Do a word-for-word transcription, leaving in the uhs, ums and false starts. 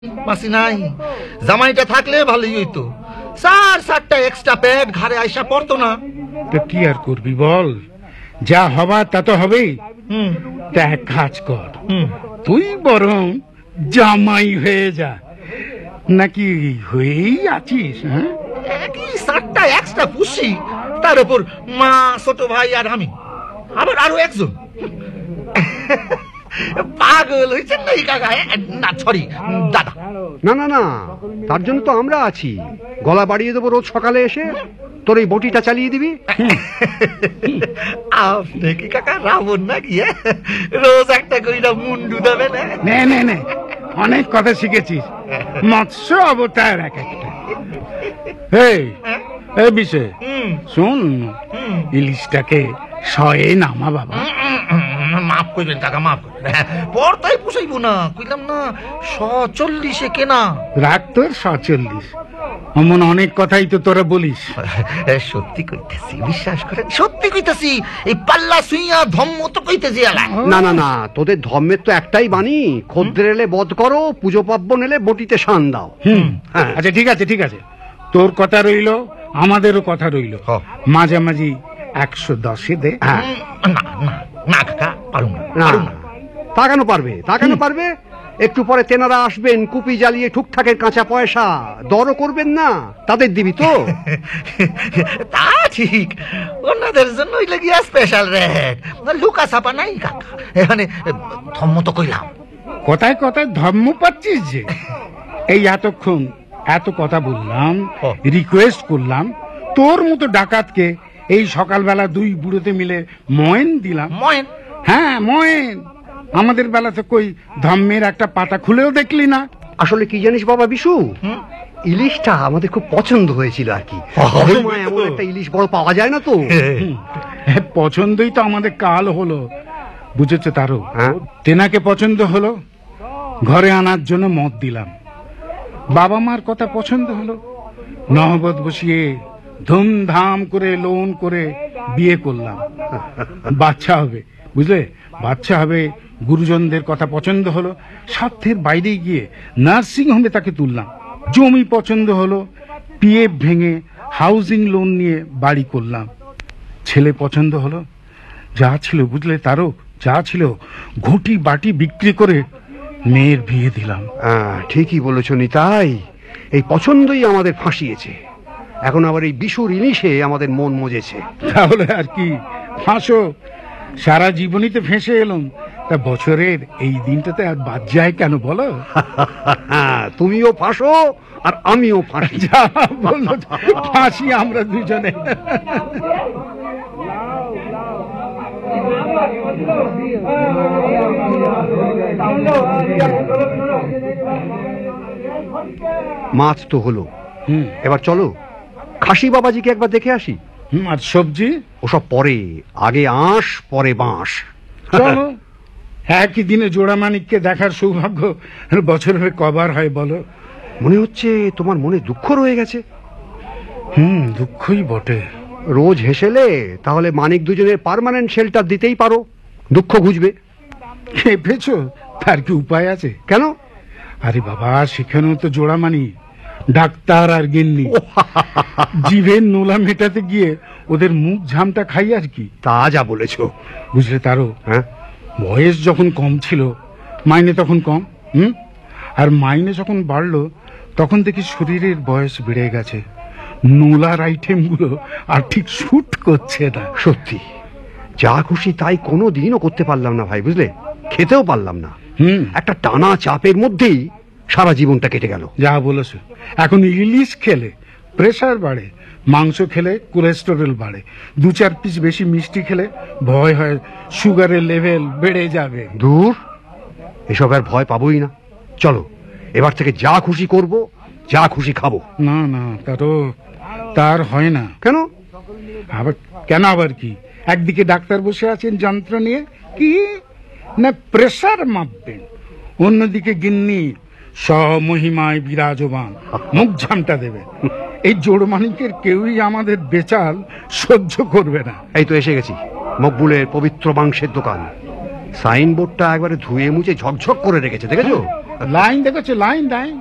মাসি নাই, জামাইটা থাকলে ভালোই হইতো। চার চারটা এক্সট্রা প্যাড ঘরে আইসা পড়তো না। তো কি আর করবি বল, যা হবার তা তো হবেই। হুম তা এক কাজ কর, হুম তুই বরং জামাই হয়ে যা, নাকি হয়েই আছিস? হ্যাঁ, একই চারটা এক্সট্রা পুষি, তার উপর মা, ছোট ভাই আর আমি, আবার আরো একজন। পাগল হয়েছেন নাকি কাকা? না সরি দাদা। না না না, তার জন্য তো আমরা আছি। গলা বাড়িয়ে দেবো রোজ সকালে এসে, তোর এই বটিটা চালিয়ে দিবি। আপনি কি কাকা রাবণ নাকি? রোজ একটা কইরা মুন্ডু দেবে না? নে নে নে, অনেক কথা শিখেছিস। মৎস্য অবতার এক একটা। এই এই বিষয় শোন, ইলিশটাকে শয়ে নামা বাবা। মাফ করবেন কাকা, মাফ করবেন। পর্দায় পুষাইব না কইলাম না, সচল্লিশে কেনা। রাখ তোর সচল্লিশ, অমন অনেক কথাই তো তোরা বলিস। সত্যি কইতেছি, বিশ্বাস করেন, সত্যি কইতেছি। এই পাল্লা সুইয়া ধম্ম তো কইতেছি। না না না, তোদের ধর্মের তো একটাই বাণী, খদ্দের এলে বধ করো, পুজো পার্বণ এলে বটিতে শান দাও। হুম, আচ্ছা ঠিক আছে ঠিক আছে, তোর কথা রইল, আমাদেরও কথা রইল। মাঝামাঝি একশো দশে দে। না না না কাকা, পারুম না। তা কেন পারবে, তা কেন পারবে? একটু পরে তেনারা আসবেন, কুপি জ্বালিয়ে ঠুকঠাকের কাঁচা পয়সা দরও করবেন না, তাদের দিবি তো? তা ঠিক, ওনাদের জন্য গিয়া স্পেশাল রেট, লুকা ছাপা নাই কাকা। এখানে ধম্ম তো কইলাম। কথায় কথায় ধর্ম পাচ্ছিস যে। এই এতক্ষণ এত কথা বললাম, রিকোয়েস্ট করলাম, তোর মতো ডাকাতকে এই সকালবেলা দুই বুড়োতে মিলে ময়েন দিলাম। ময়েন? হ্যাঁ ময়েন। আমাদের বেলাতে কই ধম্মের একটা পাতা খুলেও দেখলি না। আসলে কি জানিস বাবা বিশু, ইলিশটা আমাদের খুব পছন্দ হয়েছিল আর কি। এমন একটা ইলিশ বড় পাওয়া যায় না তো। পছন্দই তো আমাদের কাল হলো, বুঝেছো তারও? তেনাকে পছন্দ হলো, ঘরে আনার জন্য মত দিলাম। বাবা মার কথা পছন্দ হলো, নহবত বসিয়ে ধুমধাম করে লোন করে বিয়ে করলাম। বাচ্চা হবে, বুঝলে, বাচ্চা হবে। গুরুজনদের কথা পছন্দ হলো, সাধ্যের বাইরে গিয়ে নার্সিং হোমে তাকে তুললাম। জমি পছন্দ হলো, পিএফ ভেঙে হাউজিং লোন নিয়ে বাড়ি করলাম। ছেলে পছন্দ হলো, যা ছিল বুঝলে তারও, যা ছিল ঘটি বাটি বিক্রি করে মেয়ের বিয়ে দিলাম। ঠিকই বলেছ নিতাই, এই পছন্দই আমাদের ফাঁসিয়েছে। এখন আবার এই বিশুর ইলিশে আমাদের মন মজেছে। তাহলে আর কি, ফাঁসো। সারা জীবনই তো ফেঁসে এলাম, তা বছরের এই দিনটাতে আর বাদ যায় কেন বলো? তুমিও ফাঁসো আর আমিও ফাঁসি। যা বললো, ফাঁসি আমরা দুজনে। মাছ তো হলো, এবার চলো খাসি বাবাজিকে একবার দেখে আসি। আর সবজি ওসব পরে, আগে আঁশ পরে বাঁশ। চলো। একই দিনে জোড়া মানিককে দেখার সৌভাগ্য বছরে কবার হয় বলো? মনে হচ্ছে তোমার মনে দুঃখ রয়ে গেছে। হুম, দুঃখই বটে। রোজ হেসেলে তাহলে মানিক দুজনের পার্মানেন্ট শেল্টার দিতেই পারো, দুঃখ ঘুচবে। খেপেছো? তার কি উপায় আছে? কেন? আরে বাবা, সেখানেও তো জোড়া মানি, ডাক্তার আর গিন্নি। জিভের নোলা মেটাতে গিয়ে ওদের মুখ ঝামটা খাই আর কি। তা যা বলেছ, বুঝলে তারও। হ্যাঁ, বয়স যখন কম ছিল, মাইনে তখন কম। হুম, আর মাইনে যখন বাড়লো, তখন দেখি শরীরের বয়স বেড়ে গেছে, নোলার আইটেম গুলো আর ঠিক শুট করছে না। সত্যি, যা খুশি তাই কোনো দিনও করতে পারলাম না ভাই, বুঝলে, খেতেও পারলাম না। হুম, একটা টানা চাপের মধ্যেই সারা জীবনটা কেটে গেল। যা বলেছো, এখন ইলিশ খেলে প্রেসার বাড়ে, মাংস খেলে কোলেস্টেরল বাড়ে, দু চার পিস বেশি মিষ্টি খেলে ভয় হয় সুগারের লেভেল বেড়ে যাবে। দূর, এসব আর ভয় পাবোই না। চলো, এবার থেকে যা খুশি করব, যা খুশি খাবো। না না, তারও তার হয় না। কেন? আবার কেন আবার কি? একদিকে ডাক্তার বসে আছেন যন্ত্র নিয়ে, কি না প্রেসার মাপবেন, অন্যদিকে গিন্নি স্বমহিমায় বিরাজমান, মুখ ঝামটা দেবে। এই জোড়মানিকের কেউই আমাদের বেচাল সহ্য করবে না। এই তো এসে গেছি, মকবুলের পবিত্র মাংসের দোকান। সাইনবোর্ডটা একবারে ধুয়ে মুছে ঝকঝক করে রেখেছে, দেখেছো? লাইন দেখেছো লাইন লাইন